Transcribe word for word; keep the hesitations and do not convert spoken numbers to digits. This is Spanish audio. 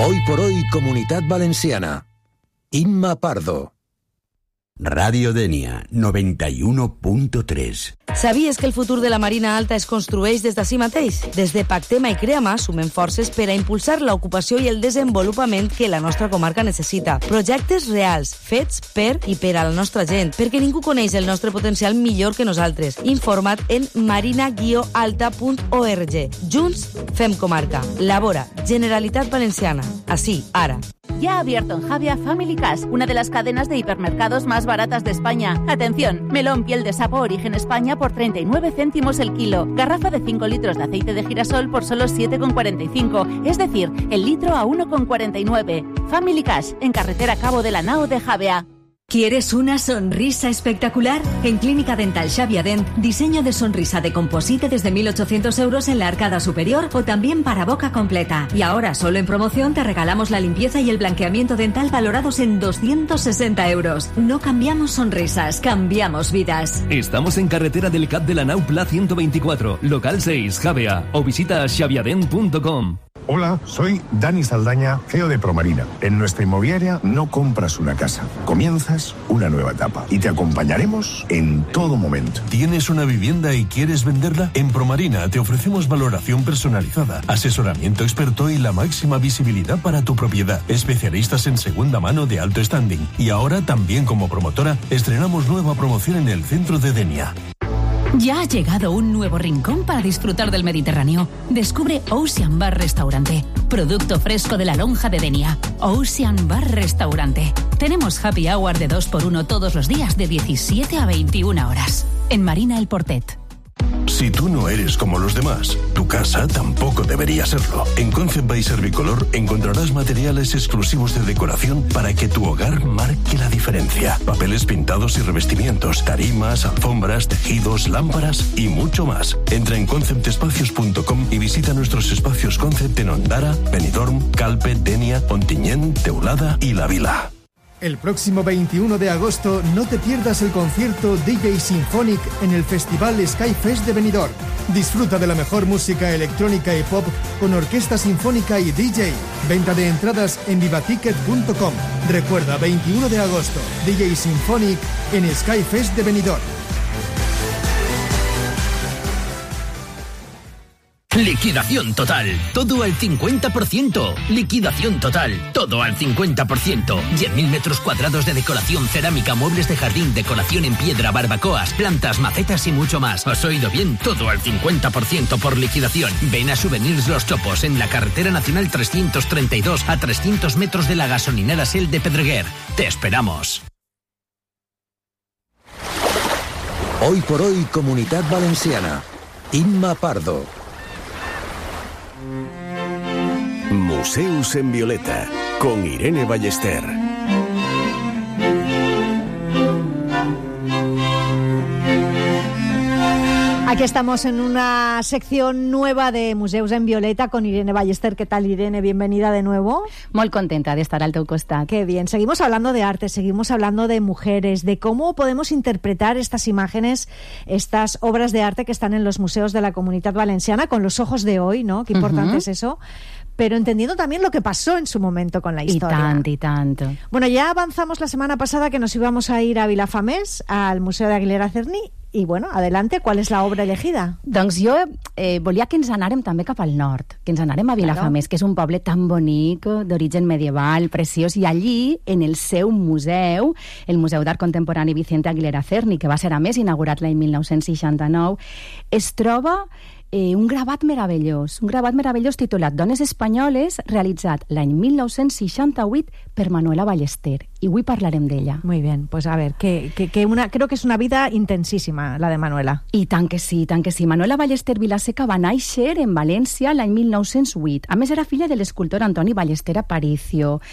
Hoy por hoy, Comunitat Valenciana. Imma Pardo. Radio Denia, noventa y uno punto tres. Sabies que el futur de la Marina Alta es construeix des d'ací mateix? Des de Pactema i Creama sumem forces per a impulsar l'ocupació i el desenvolupament que la nostra comarca necessita. Projectes reals, fets per i per a la nostra gent, perquè ningú coneix el nostre potencial millor que nosaltres. Informa't en marina guió alta punt org. Junts fem comarca. Labora, Generalitat Valenciana. Así, ara. Ya ha abierto en Javia Family Cash, una de las cadenas de hipermercados más baratas de España. Atención, melón piel de sapo origen España por treinta y nueve céntimos el kilo. Garrafa de cinco litros de aceite de girasol por solo siete con cuarenta y cinco. Es decir, el litro a uno con cuarenta y nueve. Family Cash, en carretera Cabo de la Nao de Javea. ¿Quieres una sonrisa espectacular? En Clínica Dental Xavier Dent, diseño de sonrisa de composite desde mil ochocientos euros en la arcada superior o también para boca completa. Y ahora, solo en promoción, te regalamos la limpieza y el blanqueamiento dental valorados en doscientos sesenta euros. No cambiamos sonrisas, cambiamos vidas. Estamos en carretera del Cap de la Nau Pla ciento veinticuatro, local seis, Javea, o visita xaviadent punto com. Hola, soy Dani Saldaña, C E O de Promarina. En nuestra inmobiliaria no compras una casa, comienzas una nueva etapa y te acompañaremos en todo momento. ¿Tienes una vivienda y quieres venderla? En Promarina te ofrecemos valoración personalizada, asesoramiento experto y la máxima visibilidad para tu propiedad. Especialistas en segunda mano de alto standing. Y ahora también como promotora estrenamos nueva promoción en el centro de Denia. Ya ha llegado un nuevo rincón para disfrutar del Mediterráneo. Descubre Ocean Bar Restaurante, producto fresco de la lonja de Denia. Ocean Bar Restaurante. Tenemos happy hour de dos por uno todos los días de diecisiete a veintiuna horas. En Marina El Portet. Si tú no eres como los demás, tu casa tampoco debería serlo. En Concept by Servicolor encontrarás materiales exclusivos de decoración para que tu hogar marque la diferencia. Papeles pintados y revestimientos, tarimas, alfombras, tejidos, lámparas y mucho más. Entra en concept espacios punto com y visita nuestros espacios Concept en Ondara, Benidorm, Calpe, Denia, Ontinyent, Teulada y La Vila. El próximo veintiuno de agosto no te pierdas el concierto D J Symphonic en el Festival Skyfest de Benidorm. Disfruta de la mejor música electrónica y pop con orquesta sinfónica y D J. Venta de entradas en vivaticket punto com. Recuerda, veintiuno de agosto, D J Symphonic en Skyfest de Benidorm. Liquidación total, todo al cincuenta por ciento. Liquidación total, todo al cincuenta por ciento. diez mil metros cuadrados de decoración, cerámica, muebles de jardín, decoración en piedra, barbacoas, plantas, macetas y mucho más. ¿Has oído bien? Todo al cincuenta por ciento por liquidación. Ven a Souvenirs Los Chopos en la carretera nacional trescientos treinta y dos a trescientos metros de la gasolinera Shell de Pedreguer. Te esperamos. Hoy por hoy, Comunitat Valenciana. Imma Pardo. Museus en Violeta, con Irene Ballester. Aquí estamos en una sección nueva de Museus en Violeta con Irene Ballester. ¿Qué tal, Irene? Bienvenida de nuevo. Muy contenta de estar al teu costat. Qué bien. Seguimos hablando de arte, seguimos hablando de mujeres, de cómo podemos interpretar estas imágenes, estas obras de arte que están en los museos de la Comunitat Valenciana con los ojos de hoy, ¿no? Qué importante uh-huh. es eso. Pero entendiendo también lo que pasó en su momento con la historia. Y tanto, y tanto. Bueno, ya avanzamos la semana pasada que nos íbamos a ir a Vilafamés, al Museu d'Aguilera Cerny. I, bueno, adelante, ¿cuál és l'obra elegida? Doncs jo eh, volia que ens anàrem també cap al nord, que ens anàrem a Vilafamés, claro. que és un poble tan bonic, d'origen medieval, preciós, i allí, en el seu museu, el Museu d'Art Contemporani Vicente Aguilera Cerny, que va ser a més inaugurat l'any mil nou-cents seixanta-nou, es troba eh, un gravat meravellós, un gravat meravellós titulat Dones Espanyoles, realitzat l'any mil nou-cents seixanta-vuit per Manuela Ballester. Y hoy hablarem d'ella. Muy bien, pues a ver, que, que, que una, creo que es una vida intensísima, la de Manuela. I tant que sí, tant que sí. Manuela Ballester Vilaseca va néixer en València l'any mil nou-cents vuit. A més, era filla de l'escultor Antoni Ballester Aparicio.